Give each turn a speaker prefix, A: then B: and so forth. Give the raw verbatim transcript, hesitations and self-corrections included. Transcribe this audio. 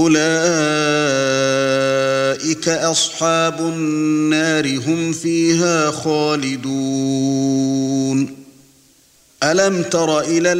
A: أولئك أصحاب النار هم فيها خالدون. ألم تر إلى